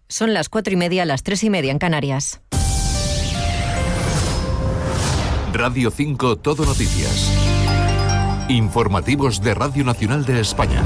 Son las 4:30, las 3:30 en Canarias. Radio 5 Todo Noticias. Informativos de Radio Nacional de España.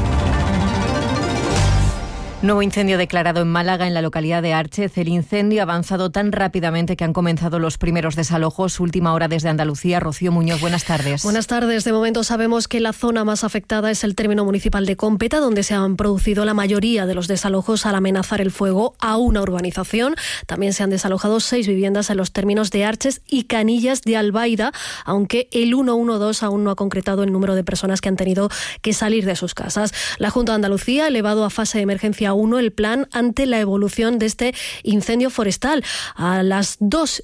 Nuevo incendio declarado en Málaga, en la localidad de Árchez. El incendio ha avanzado tan rápidamente que han comenzado los primeros desalojos. Última hora desde Andalucía. Rocío Muñoz, buenas tardes. Buenas tardes. De momento sabemos que la zona más afectada es el término municipal de Cómpeta, donde se han producido la mayoría de los desalojos al amenazar el fuego a una urbanización. También se han desalojado 6 viviendas en los términos de Árchez y Canillas de Albaida, aunque el 112 aún no ha concretado el número de personas que han tenido que salir de sus casas. La Junta de Andalucía ha elevado a fase de emergencia 1 el plan ante la evolución de este incendio forestal. A las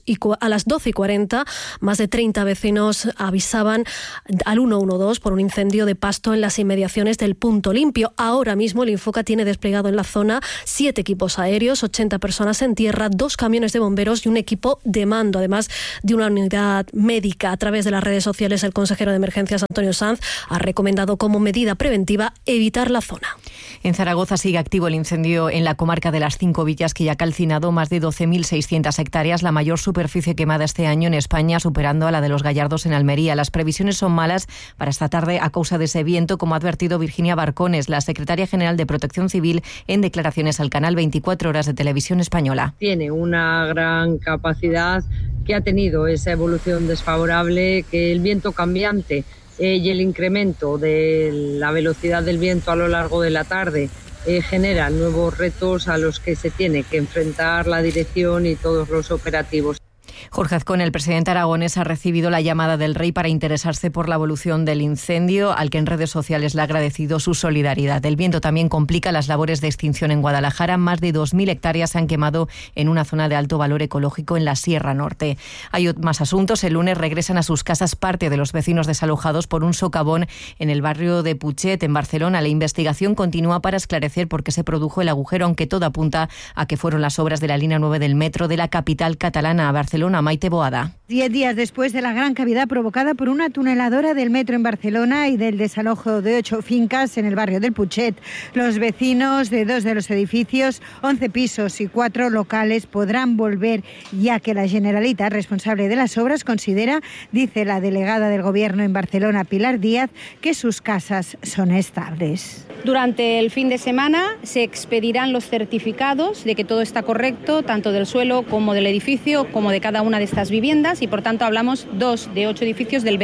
12:40, más de 30 vecinos avisaban al 112 por un incendio de pasto en las inmediaciones del Punto Limpio. Ahora mismo el Infoca tiene desplegado en la zona 7 equipos aéreos, 80 personas en tierra, 2 camiones de bomberos y un equipo de mando, además de una unidad médica. A través de las redes sociales, el consejero de Emergencias, Antonio Sanz, ha recomendado como medida preventiva evitar la zona. En Zaragoza sigue activo el incendio en la comarca de las 5 Villas, que ya ha calcinado más de 12.600 hectáreas, la mayor superficie quemada este año en España, superando a la de los Gallardos en Almería. Las previsiones son malas para esta tarde a causa de ese viento, como ha advertido Virginia Barcones, la secretaria general de Protección Civil, en declaraciones al canal 24 Horas de Televisión Española. Tiene una gran capacidad, que ha tenido esa evolución desfavorable, que el viento cambiante y el incremento de la velocidad del viento a lo largo de la tarde genera nuevos retos a los que se tiene que enfrentar la dirección y todos los operativos. Jorge Azcón, el presidente aragonés, ha recibido la llamada del rey para interesarse por la evolución del incendio, al que en redes sociales le ha agradecido su solidaridad. El viento también complica las labores de extinción en Guadalajara. Más de 2.000 hectáreas se han quemado en una zona de alto valor ecológico en la Sierra Norte. Hay más asuntos. El lunes regresan a sus casas parte de los vecinos desalojados por un socavón en el barrio de Putxet, en Barcelona. La investigación continúa para esclarecer por qué se produjo el agujero, aunque todo apunta a que fueron las obras de la línea 9 del metro de la capital catalana, a Barcelona. Maite Boada. 10 días después de la gran cavidad provocada por una tuneladora del metro en Barcelona y del desalojo de 8 fincas en el barrio del Putxet, los vecinos de 2 de los edificios, 11 pisos y 4 locales, podrán volver, ya que la Generalitat, responsable de las obras, considera, dice la delegada del Gobierno en Barcelona, Pilar Díaz, que sus casas son estables. Durante el fin de semana se expedirán los certificados de que todo está correcto, tanto del suelo como del edificio, como de cada una de estas viviendas, y por tanto hablamos 2 de 8 edificios del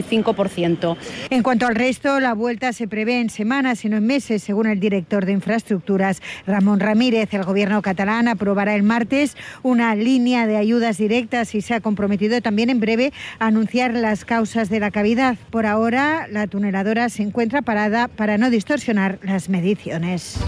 25%. En cuanto al resto, la vuelta se prevé en semanas y no en meses, según el director de Infraestructuras, Ramón Ramírez. El Gobierno catalán aprobará el martes una línea de ayudas directas y se ha comprometido también en breve a anunciar las causas de la cavidad. Por ahora, la tuneladora se encuentra parada para no distorsionar las mediciones.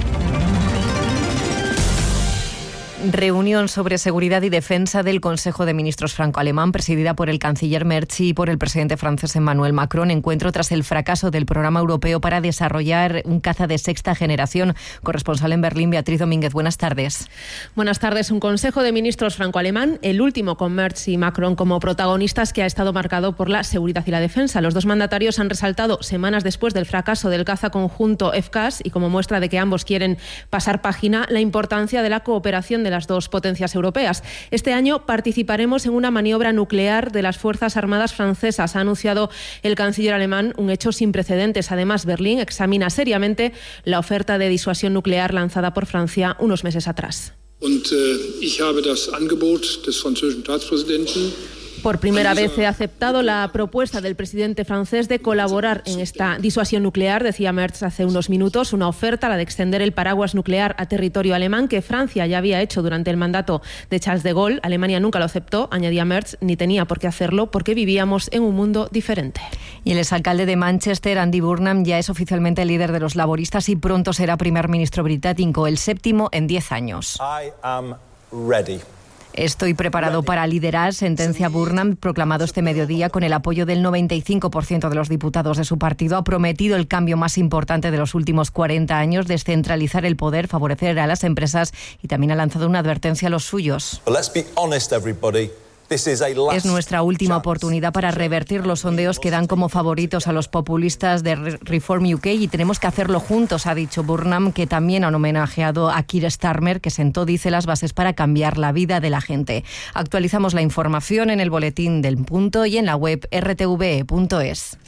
Reunión sobre seguridad y defensa del Consejo de Ministros franco-alemán, presidida por el canciller Merz y por el presidente francés Emmanuel Macron. Encuentro tras el fracaso del programa europeo para desarrollar un caza de 6ª generación. Corresponsal en Berlín, Beatriz Domínguez, buenas tardes. Buenas tardes. Un Consejo de Ministros franco-alemán, el último con Merz y Macron como protagonistas, que ha estado marcado por la seguridad y la defensa. Los dos mandatarios han resaltado, semanas después del fracaso del caza conjunto FCAS, y como muestra de que ambos quieren pasar página, la importancia de la cooperación de las dos potencias europeas. Este año participaremos en una maniobra nuclear de las Fuerzas Armadas francesas, ha anunciado el canciller alemán, un hecho sin precedentes. Además, Berlín examina seriamente la oferta de disuasión nuclear lanzada por Francia unos meses atrás. Ich habe das Angebot des französischen Staatspräsidenten. Por primera vez he aceptado la propuesta del presidente francés de colaborar en esta disuasión nuclear, decía Merz hace unos minutos, una oferta, la de extender el paraguas nuclear a territorio alemán, que Francia ya había hecho durante el mandato de Charles de Gaulle. Alemania nunca lo aceptó, añadía Merz, ni tenía por qué hacerlo, porque vivíamos en un mundo diferente. Y el exalcalde de Manchester, Andy Burnham, ya es oficialmente el líder de los laboristas y pronto será primer ministro británico, el 7º en 10 años. I am ready. Estoy preparado para liderar, sentencia Burnham, proclamado este mediodía con el apoyo del 95% de los diputados de su partido. Ha prometido el cambio más importante de los últimos 40 años, descentralizar el poder, favorecer a las empresas, y también ha lanzado una advertencia a los suyos. But let's be honest, everybody. Es nuestra última oportunidad para revertir los sondeos que dan como favoritos a los populistas de Reform UK y tenemos que hacerlo juntos, ha dicho Burnham, que también han homenajeado a Keir Starmer, que sentó, dice, las bases para cambiar la vida de la gente. Actualizamos la información en el boletín del Punto y en la web rtve.es.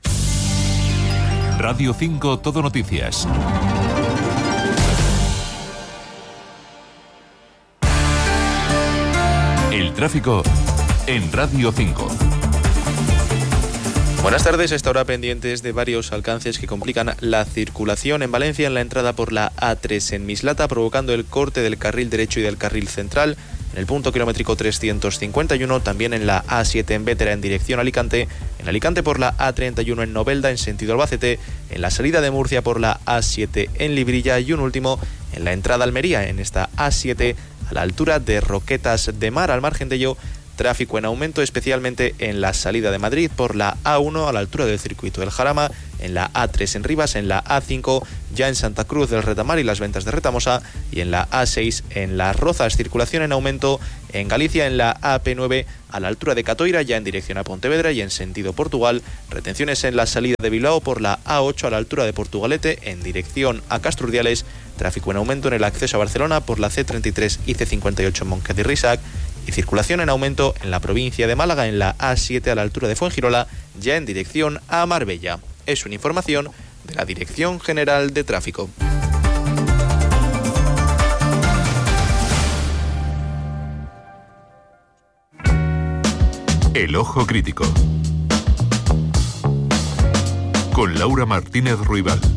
Radio 5 Todo Noticias. El tráfico en Radio 5. Buenas tardes. Hasta ahora pendientes de varios alcances que complican la circulación en Valencia en la entrada por la A3 en Mislata, provocando el corte del carril derecho y del carril central. En el punto kilométrico 351, también en la A7 en Bétera en dirección Alicante, en Alicante por la A31 en Novelda en sentido Albacete, en la salida de Murcia por la A7 en Librilla y un último en la entrada a Almería, en esta A7 a la altura de Roquetas de Mar. Al margen de ello, tráfico en aumento, especialmente en la salida de Madrid por la A1 a la altura del circuito del Jarama, en la A3 en Rivas, en la A5 ya en Santa Cruz del Retamar y las Ventas de Retamosa, y en la A6 en Las Rozas. Circulación en aumento en Galicia en la AP9 a la altura de Catoira, ya en dirección a Pontevedra y en sentido Portugal. Retenciones en la salida de Bilbao por la A8 a la altura de Portugalete en dirección a Casturdiales. Tráfico en aumento en el acceso a Barcelona por la C33 y C58 en Montcada y Risac. Y circulación en aumento en la provincia de Málaga en la A7 a la altura de Fuengirola, ya en dirección a Marbella. Es una información de la Dirección General de Tráfico. El Ojo Crítico. Con Laura Martínez Ruibal.